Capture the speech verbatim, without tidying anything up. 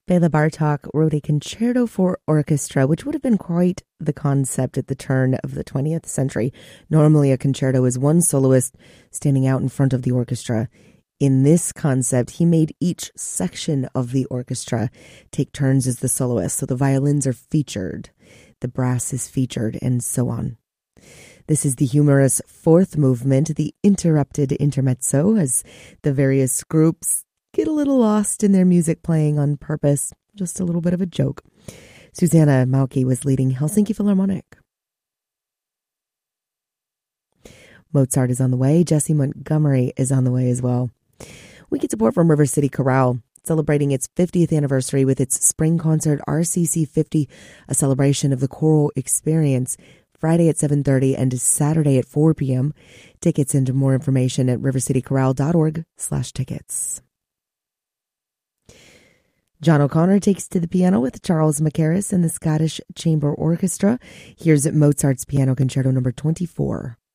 Bela Bartok wrote a concerto for orchestra, which would have been quite the concept at the turn of the twentieth century. Normally, a concerto is one soloist standing out in front of the orchestra. In this concept, he made each section of the orchestra take turns as the soloist. So the violins are featured, the brass is featured, and so on. This is the humorous fourth movement, the interrupted intermezzo, as the various groups get a little lost in their music playing on purpose. Just a little bit of a joke. Susanna Mauki was leading Helsinki Philharmonic. Mozart is on the way. Jesse Montgomery is on the way as well. We get support from River City Chorale, celebrating its fiftieth anniversary with its spring concert R C C fifty, a celebration of the choral experience, Friday at seven thirty and Saturday at four p.m. Tickets and more information at rivercitychorale.org slash tickets. John O'Connor takes to the piano with Charles Mackerras and the Scottish Chamber Orchestra. Here's Mozart's Piano Concerto number twenty-four.